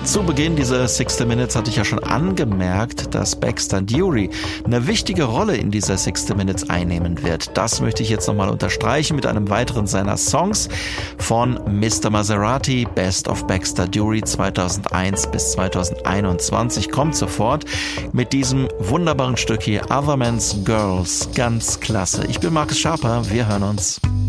Zu Beginn dieser 60 Minutes hatte ich ja schon angemerkt, dass Baxter Dury eine wichtige Rolle in dieser 60 Minutes einnehmen wird. Das möchte ich jetzt nochmal unterstreichen mit einem weiteren seiner Songs von Mr. Maserati, Best of Baxter Dury 2001 bis 2021. Kommt sofort mit diesem wunderbaren Stück hier, Other Men's Girls. Ganz klasse. Ich bin Markus Schaper, wir hören uns.